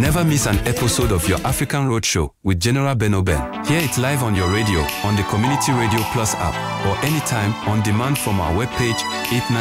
Never miss an episode of your African Roadshow with General Ben Oben. Hear it live on your radio, on the Community Radio Plus app, or anytime on demand from our webpage 89